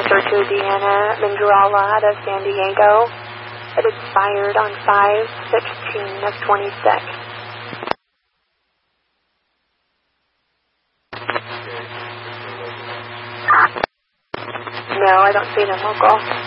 transfer to Deanna Mendrala out of San Diego. It expired on 5/16 of 26. No, I don't see them local.